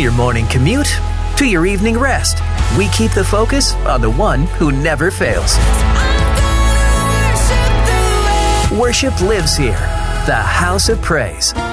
your morning commute to your evening rest, we keep the focus on the one who never fails. Worship lives here. The House of Praise.